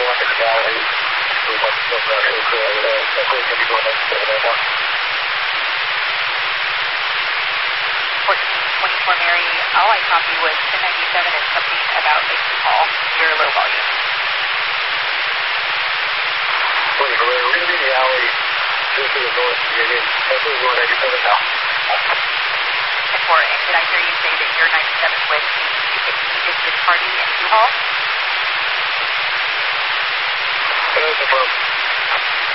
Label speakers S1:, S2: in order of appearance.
S1: 1424 Mary, all I copy was 1097 and something about a call. You're low volume.
S2: 24 Mary, we're going to be in the alley just to the north. You're going to 197 now.
S1: And did I hear you say that you're 97 with the business party in U-Haul?
S2: That's the problem.